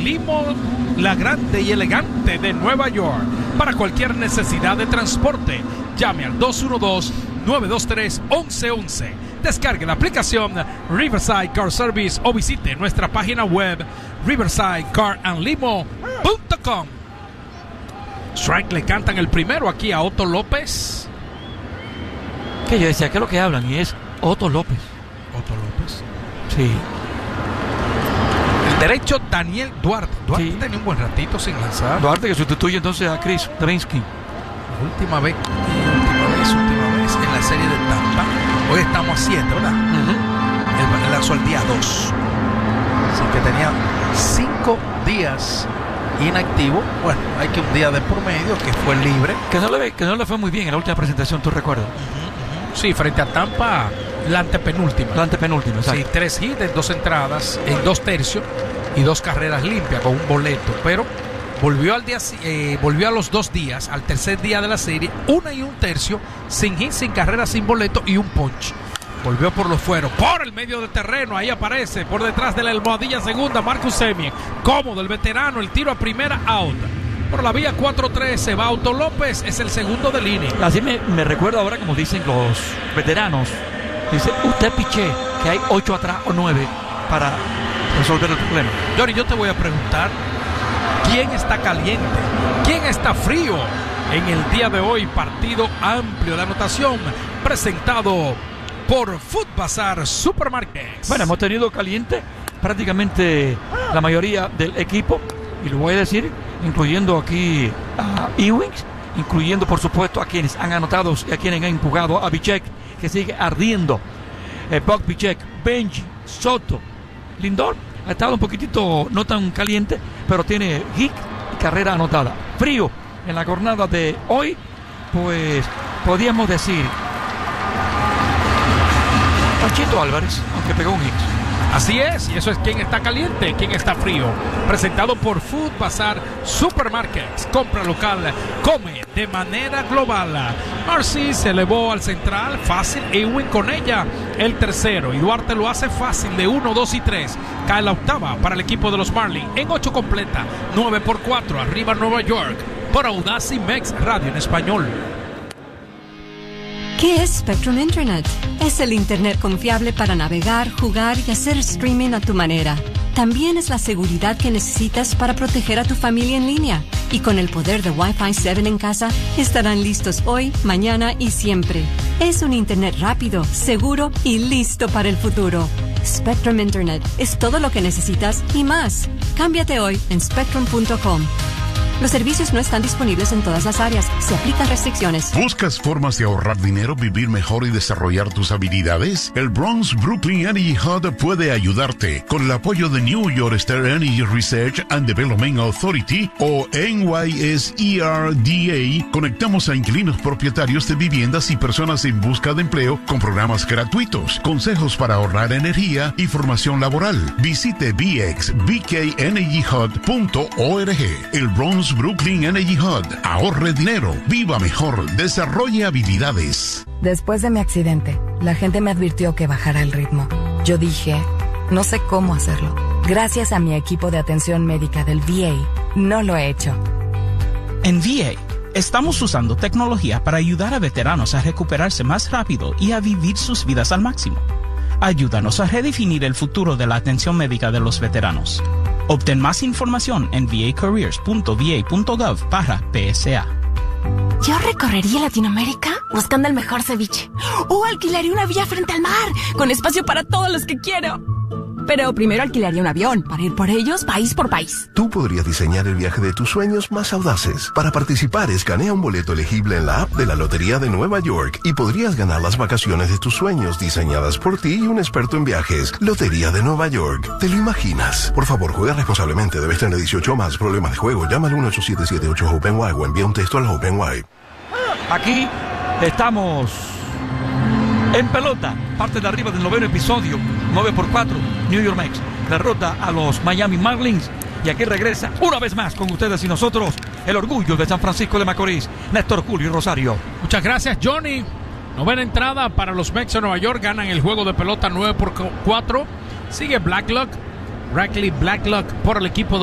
Limo, la grande y elegante de Nueva York. Para cualquier necesidad de transporte, llame al 212-923-1111. Descargue la aplicación Riverside Car Service o visite nuestra página web riversidecarandlimo.com. Strike le cantan el primero aquí a Otto López. Que yo decía, ¿qué es lo que hablan? Y es Otto López. Otto López. Sí. El derecho Daniel Duarte. Duarte Sí. tenía un buen ratito sin lanzar. Duarte que sustituye entonces a Chris Dransky. Última vez en la serie de Tampa. Hoy estamos a 7, ¿verdad? Él lanzó el día 2. Así que tenía 5 días inactivo. Bueno, hay que un día de por medio que fue libre. Que no le fue muy bien en la última presentación, ¿tú recuerdas? Sí, frente a Tampa, la antepenúltima. La antepenúltima, exacto. Sí, 3 hits en 2 entradas, en 2 tercios y 2 carreras limpias con un boleto. Pero volvió a los 2 días, al tercer día de la serie, 1 y 1 tercio, sin hit, sin carreras, sin boleto y un punch. Volvió por los fueros, por el medio del terreno, ahí aparece, por detrás de la almohadilla segunda, Marcus Semien. Cómodo el veterano, el tiro a primera, out. Por la vía 4-3 se va Otto López, es el segundo del inning. Así me recuerda ahora, como dicen los veteranos, dice, usted piché, que hay 8 atrás o 9 para resolver el problema. Johnny, yo te voy a preguntar, ¿quién está caliente? ¿Quién está frío? En el día de hoy, partido amplio de anotación, presentado por Food Bazar Supermarkets. Bueno, hemos tenido caliente prácticamente la mayoría del equipo, y lo voy a decir, incluyendo aquí a Ewings, incluyendo por supuesto a quienes han anotado y a quienes han empujado, a Bichek, que sigue ardiendo, Buck Bichek, Benji, Soto, Lindor ha estado un poquitito no tan caliente, pero tiene hit y carrera anotada. Frío en la jornada de hoy, pues podríamos decir Panchito Álvarez, aunque pegó un hit. Así es, y eso es quién está caliente, quién está frío. Presentado por Food Bazar Supermarkets. Compra local, come de manera global. Marcy se elevó al central, fácil, Ewing con ella el tercero. Y Duarte lo hace fácil de 1, 2 y 3. Cae la octava para el equipo de los Marlins. En 8 completa, 9-4, arriba Nueva York. Por Audacy Mex Radio en español. ¿Qué es Spectrum Internet? Es el Internet confiable para navegar, jugar y hacer streaming a tu manera. También es la seguridad que necesitas para proteger a tu familia en línea. Y con el poder de Wi-Fi 7 en casa, estarán listos hoy, mañana y siempre. Es un Internet rápido, seguro y listo para el futuro. Spectrum Internet es todo lo que necesitas y más. Cámbiate hoy en spectrum.com. Los servicios no están disponibles en todas las áreas. Se aplican restricciones. ¿Buscas formas de ahorrar dinero, vivir mejor y desarrollar tus habilidades? El Bronx Brooklyn Energy Hub puede ayudarte. Con el apoyo de New York State Energy Research and Development Authority o NYSERDA, conectamos a inquilinos propietarios de viviendas y personas en busca de empleo con programas gratuitos, consejos para ahorrar energía y formación laboral. Visite bxbkenergyhub.org. El Bronx Brooklyn Energy Hub. Ahorre dinero, viva mejor, desarrolle habilidades. Después de mi accidente, la gente me advirtió que bajara el ritmo. Yo dije, no sé cómo hacerlo. Gracias a mi equipo de atención médica del VA, no lo he hecho. En VA, estamos usando tecnología para ayudar a veteranos a recuperarse más rápido y a vivir sus vidas al máximo. Ayúdanos a redefinir el futuro de la atención médica de los veteranos. Obtén más información en vacareers.va.gov/PSA. Yo recorrería Latinoamérica buscando el mejor ceviche. O alquilaría una villa frente al mar, con espacio para todos los que quiero. Pero primero alquilaría un avión para ir por ellos país por país. Tú podrías diseñar el viaje de tus sueños más audaces. Para participar, escanea un boleto elegible en la app de la Lotería de Nueva York y podrías ganar las vacaciones de tus sueños diseñadas por ti y un experto en viajes. Lotería de Nueva York. ¿Te lo imaginas? Por favor, juega responsablemente. Debes tener 18 o más. Problemas de juego. Llama al 1-877-8-HOPE-NY o envía un texto al HOPE-NY. Aquí estamos en pelota, parte de arriba del 9º episodio, 9-4, New York Mets derrota a los Miami Marlins. Y aquí regresa una vez más con ustedes y nosotros el orgullo de San Francisco de Macorís, Néstor Julio Rosario. Muchas gracias, Johnny. Novena entrada para los Mets de Nueva York. Ganan el juego de pelota 9-4. Sigue Rackley Blacklock por el equipo de